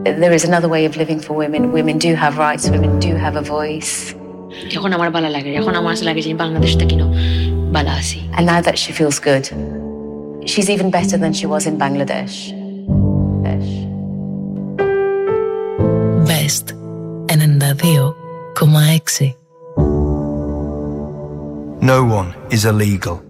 there is another way of living for women. Women do have rights, women do have a voice. এখন আমার ভালো লাগে, এখন আমার লাগে যে বাংলাদেশটা কিনো ভালো আছি। And now that she feels good, she's even better than she was in Bangladesh. Best 92,6. No one is illegal.